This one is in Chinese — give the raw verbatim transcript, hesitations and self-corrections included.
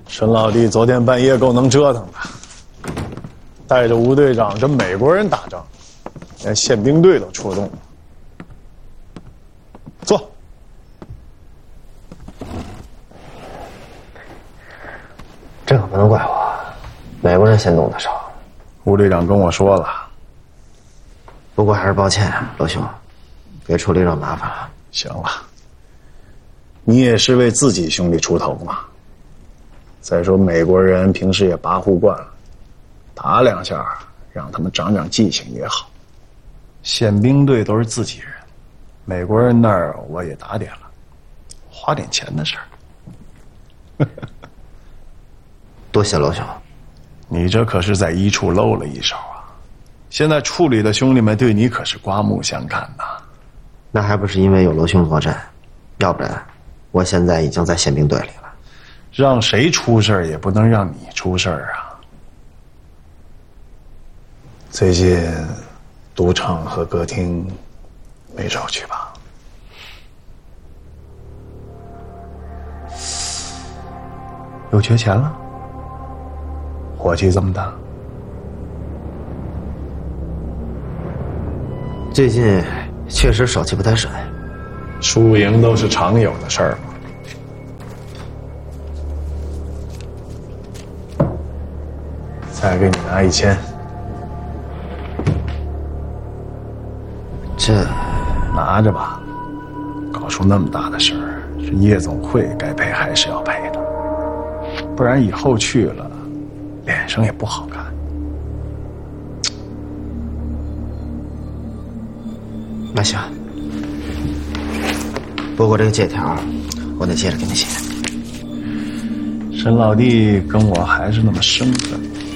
沈老弟昨天半夜够能折腾的，带着吴队长跟美国人打仗，连宪兵队都出动了。坐。 这可不能怪我，美国人先动的手。 吴队长跟我说了， 不过还是抱歉，罗兄，给处理惹麻烦了。 行了，你也是为自己兄弟出头嘛。再说美国人平时也跋扈惯了，打两下让他们长长记性也好。宪兵队都是自己人，美国人那儿我也打点了，花点钱的事儿。 多谢罗兄， 你这可是在一处露了一手啊！现在处里的兄弟们对你可是刮目相看呐。 那还不是因为有罗兄坐镇，要不然我现在已经在宪兵队里了。 让谁出事儿也不能让你出事儿啊！最近赌场和歌厅没少去吧？又缺钱了？火气这么大？ 最近确实手气不太顺， 输赢都是常有的事儿嘛。再给你拿一千。 这拿着吧，搞出那么大的事儿，这夜总会该赔还是要赔的，不然以后去了，脸上也不好看。 那行，不过这个借条，我得接着给你写。 沈老弟跟我还是那么生分。